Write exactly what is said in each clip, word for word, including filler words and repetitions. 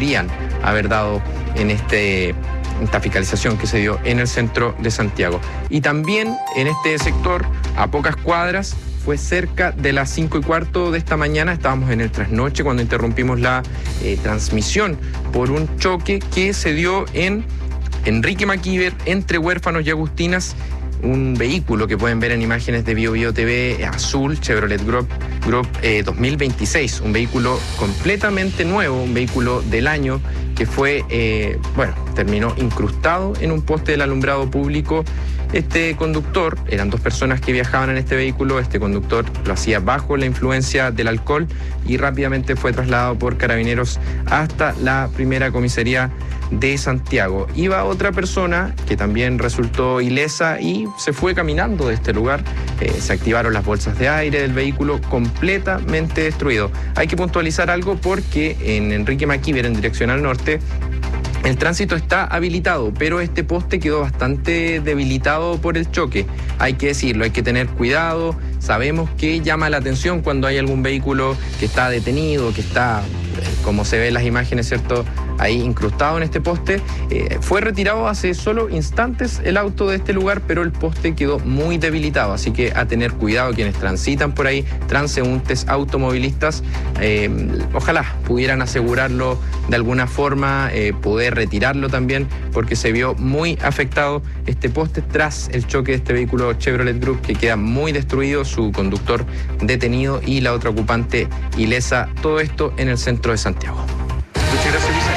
podrían haber dado en este, esta fiscalización que se dio en el centro de Santiago. Y también en este sector, a pocas cuadras, fue cerca de las cinco y cuarto de esta mañana, estábamos en el trasnoche cuando interrumpimos la eh, transmisión por un choque que se dio en Enrique Maquiver, entre Huérfanos y Agustinas, un vehículo que pueden ver en imágenes de Bio Bio T V, azul, Chevrolet Group, Group eh, dos mil veintiséis, un vehículo completamente nuevo, un vehículo del año que fue, eh, bueno, terminó incrustado en un poste del alumbrado público. Este conductor, eran dos personas que viajaban en este vehículo, este conductor lo hacía bajo la influencia del alcohol y rápidamente fue trasladado por carabineros hasta la primera comisaría de Santiago. Iba otra persona que también resultó ilesa y se fue caminando de este lugar. Eh, se activaron las bolsas de aire del vehículo, completamente destruido. Hay que puntualizar algo porque en Enrique Maquiver, en dirección al norte, el tránsito está habilitado, pero este poste quedó bastante debilitado por el choque. Hay que decirlo, hay que tener cuidado. Sabemos que llama la atención cuando hay algún vehículo que está detenido, que está, como se ve en las imágenes, ¿cierto?, ahí incrustado en este poste. Eh, fue retirado hace solo instantes el auto de este lugar, pero el poste quedó muy debilitado, así que a tener cuidado quienes transitan por ahí, transeúntes, automovilistas. Eh, ojalá pudieran asegurarlo de alguna forma, eh, poder retirarlo también, porque se vio muy afectado este poste tras el choque de este vehículo Chevrolet Group, que queda muy destruido, su conductor detenido y la otra ocupante ilesa. Todo esto en el centro de Santiago. Muchas gracias, Vicente.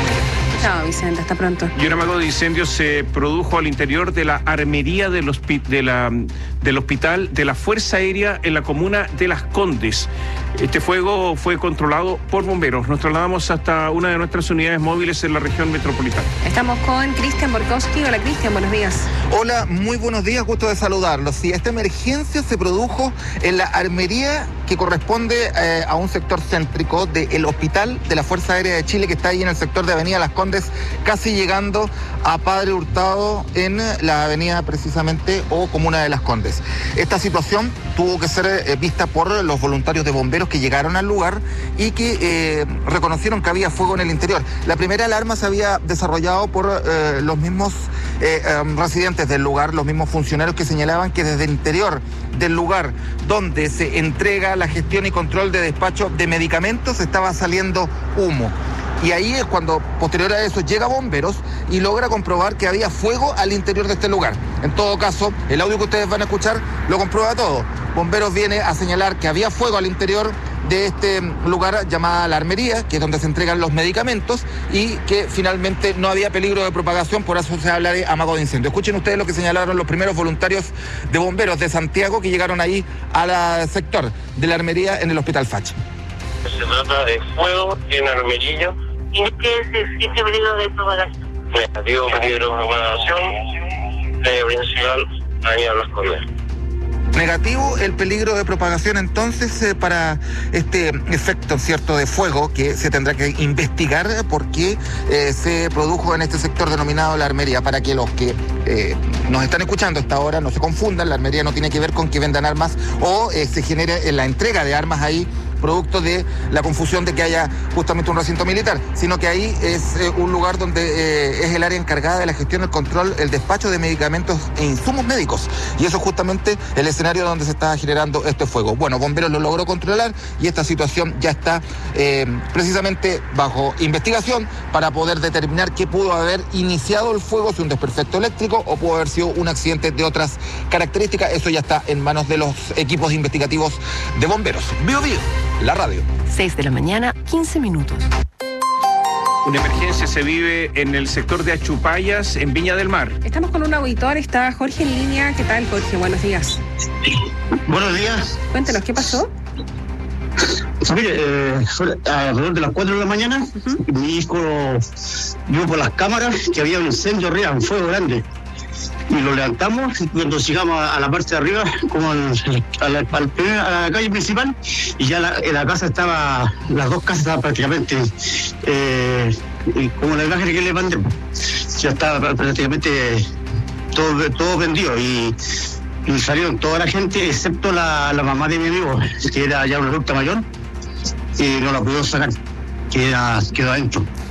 Chao, Vicente, hasta pronto. Y un amago de incendio se produjo al interior de la armería del, hospi de la, del hospital de la Fuerza Aérea en la comuna de Las Condes. Este fuego fue controlado por bomberos. Nos trasladamos hasta una de nuestras unidades móviles en la región metropolitana. Estamos con Cristian Borkowski. Hola, Cristian, buenos días. Hola, muy buenos días, gusto de saludarlos. Sí, esta emergencia se produjo en la armería que corresponde eh, a un sector céntrico del hospital de la Fuerza Aérea de Chile, que está ahí en el sector de Avenida Las Condes, casi llegando a Padre Hurtado, en la avenida precisamente o comuna de Las Condes. Esta situación tuvo que ser eh, vista por los voluntarios de bomberos que llegaron al lugar y que eh, reconocieron que había fuego en el interior. La primera alarma se había desarrollado por eh, los mismos eh, um, residentes del lugar, los mismos funcionarios que señalaban que desde el interior del lugar donde se entrega la gestión y control de despacho de medicamentos estaba saliendo humo. Y ahí es cuando, posterior a eso, llega bomberos y logra comprobar que había fuego al interior de este lugar. En todo caso, el audio que ustedes van a escuchar lo comprueba todo. Bomberos viene a señalar que había fuego al interior de este lugar llamada la armería, que es donde se entregan los medicamentos, y que finalmente no había peligro de propagación, por eso se habla de amago de incendio. Escuchen ustedes lo que señalaron los primeros voluntarios de bomberos de Santiago que llegaron ahí al sector de la armería en el Hospital Fach. Se trata de fuego en armerillo. ¿Y es que existe peligro de propagación? Negativo peligro de propagación, eh, principal, Avenida Las Condes. Negativo el peligro de propagación entonces eh, para este efecto, cierto, de fuego que se tendrá que investigar por qué eh, se produjo en este sector denominado la armería, para que los que eh, nos están escuchando hasta ahora no se confundan. La armería no tiene que ver con que vendan armas o eh, se genere la entrega de armas ahí producto de la confusión de que haya justamente un recinto militar, sino que ahí es eh, un lugar donde eh, es el área encargada de la gestión, el control, el despacho de medicamentos e insumos médicos. Y eso es justamente el escenario donde se está generando este fuego. Bueno, bomberos lo logró controlar y esta situación ya está eh, precisamente bajo investigación para poder determinar qué pudo haber iniciado el fuego, si un desperfecto eléctrico o pudo haber sido un accidente de otras características. Eso ya está en manos de los equipos investigativos de bomberos. Bio Bio, la radio. seis de la mañana, quince minutos. Una emergencia se vive en el sector de Achupayas, en Viña del Mar. Estamos con un auditor, está Jorge en línea. ¿Qué tal, Jorge? Buenos días. Buenos días. Cuéntanos, ¿qué pasó? Mire, eh, alrededor de las cuatro de la mañana, uh-huh. mi hijo vio por las cámaras que había un incendio arriba, un fuego grande. Y lo levantamos y cuando llegamos a, a la parte de arriba, como al, a, la, al primer, a la calle principal, y ya la, la casa estaba, las dos casas estaban prácticamente eh, como la imagen que le mandé, ya estaba prácticamente todo, todo vendido y, y salieron toda la gente excepto la, la mamá de mi amigo, que era ya una adulta mayor, y no la pudieron sacar, que era, quedó adentro.